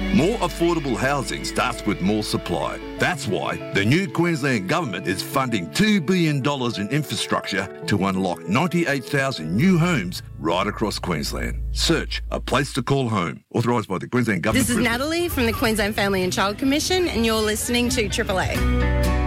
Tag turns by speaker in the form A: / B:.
A: More affordable housing starts with more supply. That's why the new Queensland Government is funding $2 billion in infrastructure to unlock 98,000 new homes right across Queensland. Search A Place to Call Home. Authorised by the Queensland Government.
B: This is Natalie from the Queensland Family and Child Commission, and you're listening to Triple A.